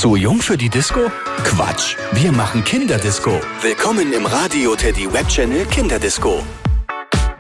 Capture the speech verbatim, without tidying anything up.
Zu jung für die Disco? Quatsch, wir machen Kinderdisco. Willkommen im Radio Teddy Webchannel Kinderdisco.